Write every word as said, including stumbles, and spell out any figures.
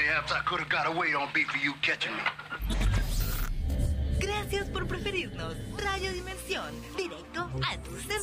perhaps I could have got a weight on beat for you catching me. Gracias por preferirnos. Radio Dimensión, directo a tu cerebro.